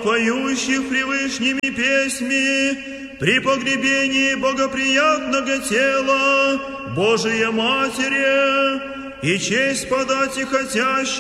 поющих превышними песьми, при погребении богоприятного тела Божия Матери, и честь подать и хотящим